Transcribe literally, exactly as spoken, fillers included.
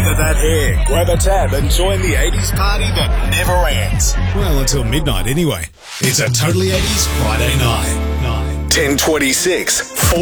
Feather that hair, grab a tab and join the eighties party that never ends. Well, until midnight anyway. It's a Totally eighties Friday night. ten twenty-six,